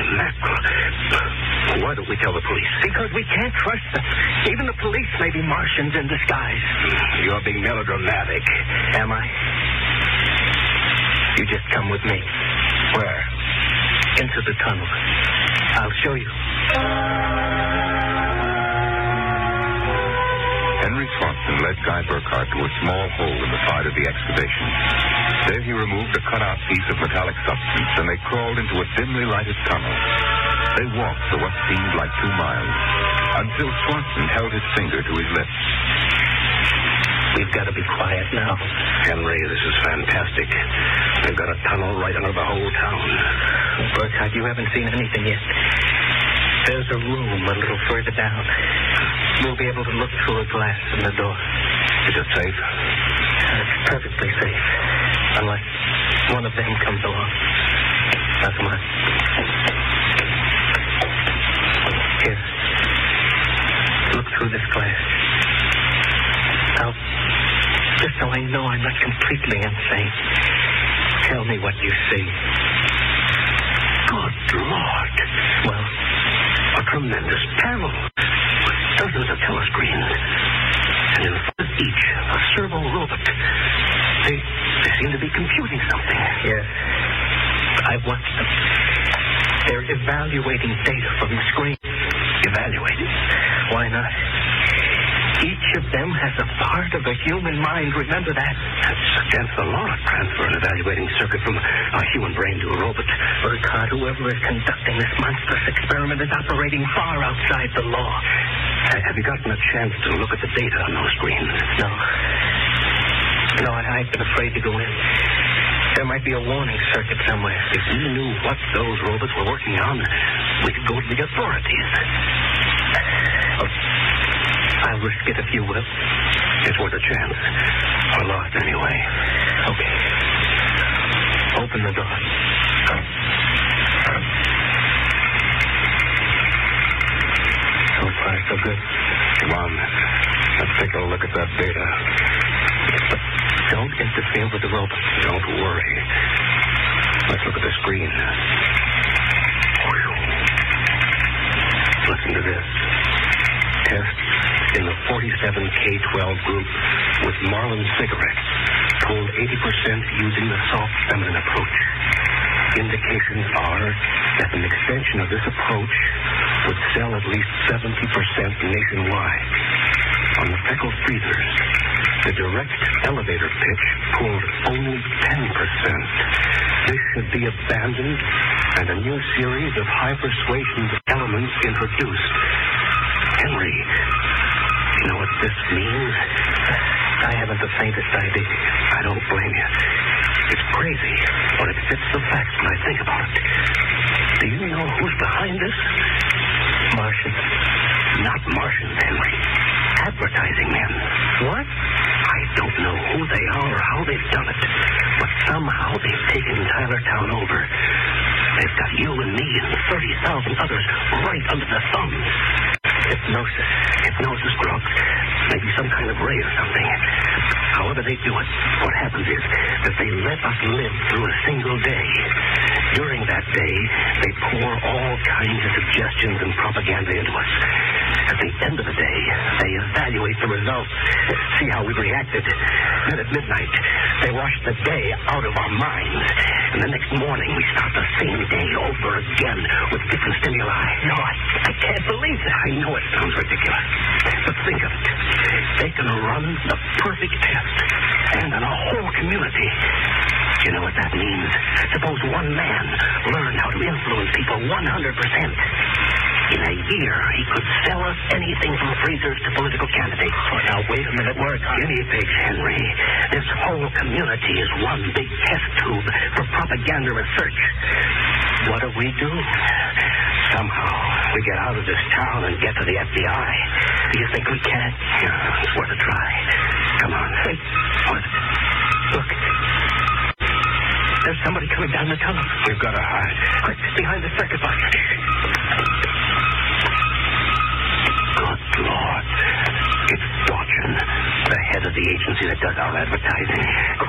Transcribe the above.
mackerel. Why don't we tell the police? Because we can't trust them. Even the police may be Martians in disguise. You're being melodramatic. Am I? You just come with me. Where? Into the tunnel. I'll show you. Henry Swanson led Guy Burkhardt to a small hole in the side of the excavation. There he removed a cut-out piece of metallic substance, and they crawled into a dimly lighted tunnel. They walked for what seemed like 2 miles, until Swanson held his finger to his lips. We've got to be quiet now. Henry, this is fantastic. They've got a tunnel right under the whole town. Burkhardt, you haven't seen anything yet. There's a room a little further down. We'll be able to look through a glass in the door. Is it safe? It's perfectly safe. Unless one of them comes along. Now, come on. Here. Look through this glass. Now, just so I know I'm not completely insane, tell me what you see. Good Lord. Well, a tremendous panel. Dozens of telescreens. And in front of each, a servo robot. They seem to be computing something. Yes. I've watched them. They're evaluating data from the screen. Evaluating? Why not? Each of them has a part of a human mind. Remember that? That's against the law to transfer an evaluating circuit from a human brain to a robot. Burkhardt, whoever is conducting this monstrous experiment is operating far outside the law. Have you gotten a chance to look at the data on those screens? No. No, I've been afraid to go in. There might be a warning circuit somewhere. If we knew what those robots were working on, we could go to the authorities. I'll risk it if you will. It's worth a chance. We're lost anyway. Okay. Open the door. So far, so good. Come on. Let's take a look at that data. But don't interfere with the robot. Don't worry. Let's look at the screen. Whew. Listen to this. Test in the 47K12 group with Marlin cigarettes. Told 80% using the soft feminine approach. Indications are that an extension of this approach would sell at least 70% nationwide. On the Feckle freezers, the direct elevator pitch pulled only 10%. This should be abandoned and a new series of high persuasion elements introduced. Henry, you know what this means? I haven't the faintest idea. I don't blame you. It's crazy, but it fits the facts when I think about it. Do you know who's behind this? Martians. Not Martians, Henry. Advertising men. What? I don't know who they are or how they've done it, but somehow they've taken Tylertown over. They've got you and me and 30,000 others right under their thumbs. Hypnosis drugs. Maybe some kind of ray or something. However they do it, what happens is that they let us live through a single day. During that day, they pour all kinds of suggestions and propaganda into us. At the end of the day, they evaluate the results, see how we reacted. Then at midnight, they wash the day out of our minds. And the next morning, we start the same day over again with different stimuli. No, I can't believe that. I know it sounds ridiculous, but think of it. They can run the perfect test and on a whole community. You know what that means? Suppose one man learned how to influence people 100%. In a year, he could sell us anything from freezers to political candidates. Oh, now, wait a minute. We're guinea pigs, Henry. This whole community is one big test tube for propaganda research. What do we do? Somehow, we get out of this town and get to the FBI. Do you think we can? Yeah, it's worth a try. Come on. Wait. What? Look. There's somebody coming down the tunnel. We've got to hide. Quick, behind the circuit box. Good Lord. It's Dodgen, the head of the agency that does our advertising.